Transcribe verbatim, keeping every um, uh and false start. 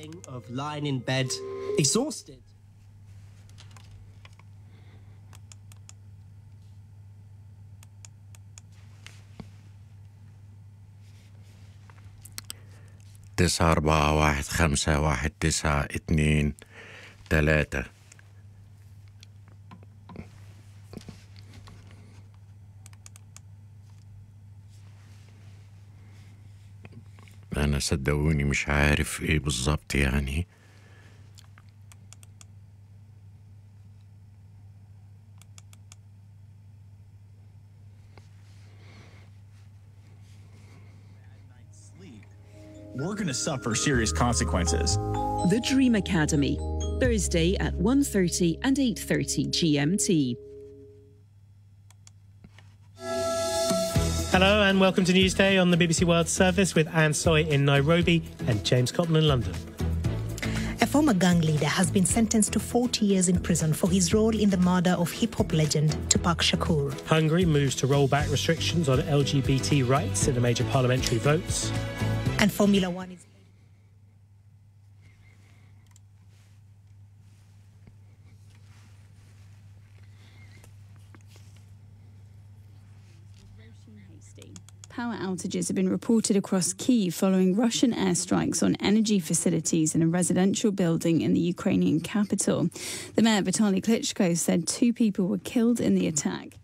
of lying in bed, exhausted. تسعة أربعة واحد خمسة واحد تسعة اتنين تلاتة. أنا صدقوني مش عارف إيه بالظبط يعني. We're going to suffer serious consequences. The Dream Academy, Thursday at one thirty and eight thirty G M T. Hello and welcome to Newsday on the B B C World Service with Anne Soy in Nairobi and James Cotton in London. A former gang leader has been sentenced to forty years in prison for his role in the murder of hip-hop legend Tupac Shakur. Hungary moves to roll back restrictions on L G B T rights in the major parliamentary votes. And Formula One is... Power outages have been reported across Kyiv following Russian airstrikes on energy facilities in a residential building in the Ukrainian capital. The mayor, Vitaly Klitschko, said two people were killed in the attack.